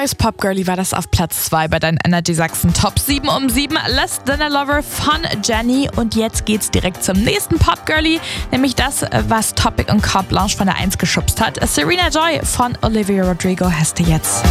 Neues Pop-Girlie war das auf Platz 2 bei deinen Energy Sachsen Top 7 um 7. Less Than a Lover von Jenny. Und jetzt geht's direkt zum nächsten Pop-Girlie, nämlich das, was Topic und Carte Blanche von der 1 geschubst hat. Serena Joy von Olivia Rodrigo hast du jetzt.